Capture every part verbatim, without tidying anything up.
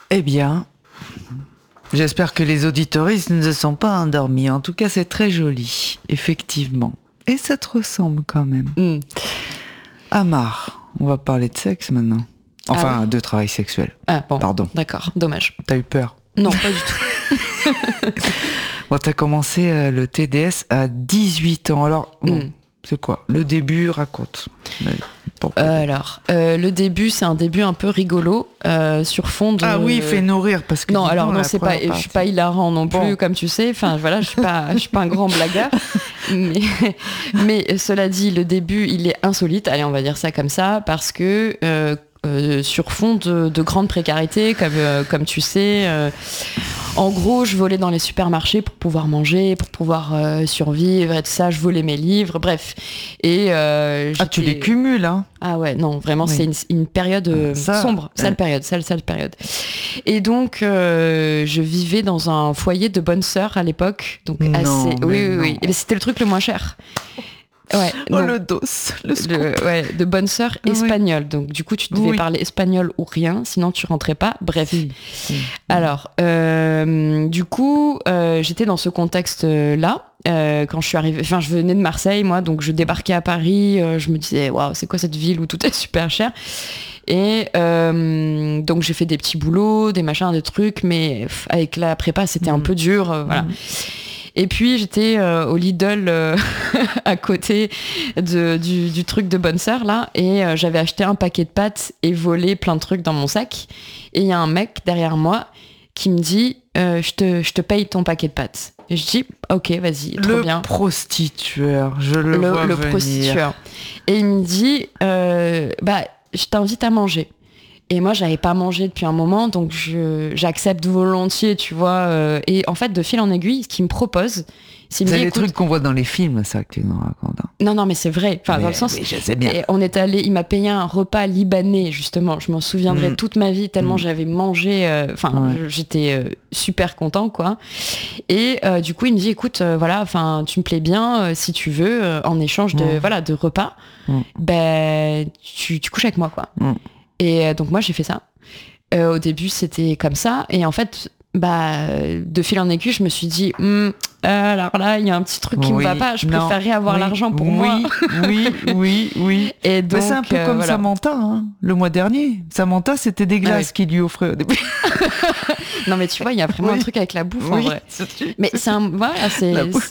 Eh bien, j'espère que les auditoristes ne se sont pas endormis. En tout cas, c'est très joli, effectivement. Et ça te ressemble quand même. Mm. Amar, on va parler de sexe maintenant. Enfin, Ah oui. de travail sexuel. Ah bon, Pardon. d'accord, dommage. T'as eu peur? Non, pas du tout. Bon, t'as commencé euh, le T D S à dix-huit ans. Alors, bon, Mm. c'est quoi? Le début, raconte. Mais, pourquoi? Euh, alors, euh, le début, c'est un début un peu rigolo, euh, sur fond de... Ah oui, fais-nous rire, parce que... Non, dis alors donc, non, la c'est pas, première je suis pas hilarant non plus, Bon. comme tu sais. Enfin, voilà, je suis pas, je suis pas un grand blagueur. Mais, mais cela dit, le début, il est insolite. Allez, on va dire ça comme ça, parce que euh, euh, sur fond de, de grande précarité, comme, euh, comme tu sais. Euh, en gros, je volais dans les supermarchés pour pouvoir manger, pour pouvoir euh, survivre et tout ça. Je volais mes livres, bref. Et euh, Ah, tu j'étais- les cumules, hein? Ah ouais, non, vraiment, Oui. c'est une, une période euh, Ça, sombre, sale ouais. période, sale, sale période. Et donc, euh, je vivais dans un foyer de bonnes sœurs à l'époque, donc Non, assez... mais Oui, oui, non. oui. Et c'était le truc le moins cher. Ouais, Oh, donc, le dos, le le- ouais, de bonnes sœurs Oui. espagnoles. Donc, du coup, tu devais Oui. parler espagnol ou rien, sinon tu rentrais pas. Bref. Si, si. Alors, euh, du coup, euh, j'étais dans ce contexte-là. Euh, quand je suis arrivée, enfin, je venais de Marseille, moi, donc je débarquais à Paris. Euh, je me disais, waouh, c'est quoi cette ville où tout est super cher? Et euh, donc j'ai fait des petits boulots, des machins, des trucs, mais pff, avec la prépa, c'était un Mhm. peu dur, euh, voilà. Mhm. Et puis j'étais euh, au Lidl euh, à côté de, du, du truc de bonne sœur là, et euh, j'avais acheté un paquet de pâtes et volé plein de trucs dans mon sac. Et il y a un mec derrière moi qui me dit, euh, je te, je te paye ton paquet de pâtes. Et je dis, ok, vas-y, trop Le bien. prostitueur, je le, Le, vois le venir. prostitueur. Et il me dit, euh, bah, je t'invite à manger. Et moi, j'avais pas mangé depuis un moment, donc je, j'accepte volontiers, tu vois. euh, et en fait, de fil en aiguille, ce qu'il me propose, c'est il me C'est dit, les écoute, trucs qu'on voit dans les films, ça, que tu nous racontes. hein. non, non, mais c'est vrai. Enfin, Mais- dans le sens. mais je sais bien. Et on est allé, il m'a payé un repas libanais, justement. Je m'en souviendrai Mm. toute ma vie, tellement Mm. j'avais mangé. euh, Enfin, Ouais. je- j'étais euh, super content, quoi. Et euh, du coup, il me dit, écoute, euh, voilà, enfin, tu me plais bien, euh, si tu veux, euh, en échange de, Mm. voilà, de repas, Mm. ben, tu, tu couches avec moi, quoi. Mm. Et euh, donc moi, j'ai fait ça. Euh, au début, c'était comme ça. Et en fait, bah, de fil en aiguille, je me suis dit, Hum, alors là, il y a un petit truc qui Oui, me va pas. Je non, préférerais avoir oui, l'argent pour oui, moi. Oui, oui, oui. Et donc, Mais c'est un peu euh, comme voilà. Samantha, hein, le mois dernier. Samantha, c'était des glaces Ah qu'il lui offrait au début. Non, mais tu vois, il y a vraiment Oui. un truc avec la bouffe, en Oui, vrai. c'est- Mais c'est un... Voilà, c'est... La bouffe.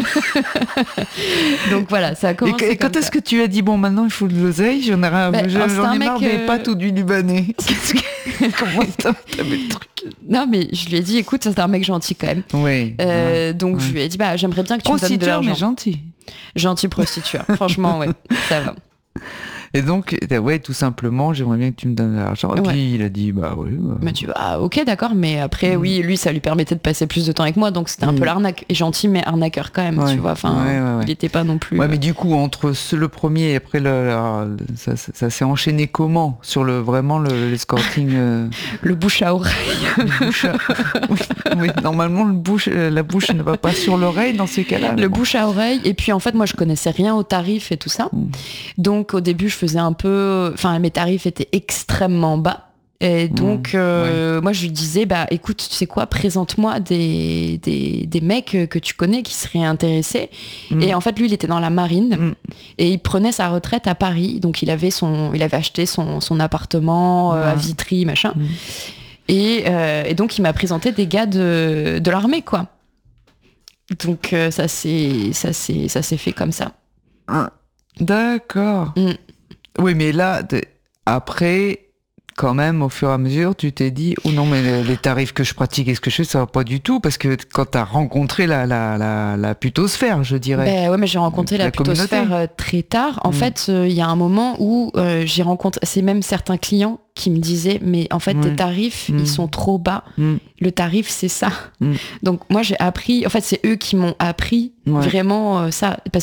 c'est- donc voilà, ça a Et, commencé et quand comme est-ce ça. que tu as dit, bon, maintenant il faut de l'oseille, j'en ai, rien- Ben, j'en c'était un ai mec, marre des euh, pâtes ou du libanais. Qu'est-ce que- Comment ça t'as mis le truc? Non, mais je lui ai dit, écoute, c'est un mec gentil quand même. Oui. Euh, donc ouais. je lui ai dit, bah, j'aimerais bien que tu me donnes de Prostitueur, mais l'argent. gentil. Gentil prostitueur. Franchement, ouais, ça va. Et donc, euh, ouais, tout simplement, j'aimerais bien que tu me donnes de l'argent. Et Ouais. puis il a dit, bah oui. bah, Mais tu ah ok d'accord, mais après oui, lui ça lui permettait de passer plus de temps avec moi, donc c'était un Mm. peu l'arnaque. Et gentil mais arnaqueur quand même, Ouais. tu vois. Enfin, Ouais, ouais, ouais. il était pas non plus. Ouais, mais du coup, entre ce- le premier et après le, le- ça, ça, ça s'est enchaîné comment sur le vraiment le l'escorting euh, Le bouche à oreille. le bouche à- oui, oui, normalement le bouche, euh, la bouche ne va pas sur l'oreille dans ces cas-là. mais Le bon. bouche à oreille. Et puis en fait, moi je connaissais rien aux tarifs et tout ça. Mm. Donc au début, je faisais un peu. Enfin, mes tarifs étaient extrêmement bas. Et donc, Mmh, euh, moi, je lui disais, bah, écoute, tu sais quoi, présente-moi des, des, des mecs que tu connais qui seraient intéressés. Mm. Et en fait, lui, il était dans la marine Mm. et il prenait sa retraite à Paris. Donc, il avait son, il avait acheté son, son appartement euh, à Ouais. Vitry, machin. Mm. Et, euh, et donc, il m'a présenté des gars de, de l'armée, quoi. Donc, euh, ça s'est, ça s'est, ça s'est fait comme ça. Ah, d'accord. Mm. Oui, mais là, de- après, quand même, au fur et à mesure, tu t'es dit, oh non, mais les- les tarifs que je pratique et ce que je fais, ça va pas du tout, parce que quand t'as rencontré la, la, la, la putosphère, je dirais. Ben ouais, mais j'ai rencontré la, La putosphère communauté. euh, très tard. En Mm. fait, euh, il y a un moment où euh, j'ai rencontré, c'est même certains clients qui me disaient, mais en fait, Ouais. tes tarifs, Mm. ils sont trop bas. Mm. Le tarif, c'est ça. Mm. Donc moi, j'ai appris, en fait, c'est eux qui m'ont appris Ouais. vraiment euh, ça. Parce